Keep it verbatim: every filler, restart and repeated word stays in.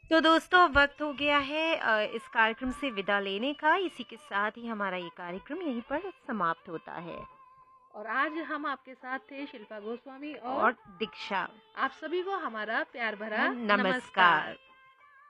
तो दोस्तों अब वक्त हो गया है अ, इस कार्यक्रम से विदा लेने का। इसी के साथ ही हमारा ये कार्यक्रम यहीं पर समाप्त होता है। और आज हम आपके साथ थे शिल्पा गोस्वामी और, और दीक्षा। आप सभी को हमारा प्यार भरा नमस्कार। नमस्कार।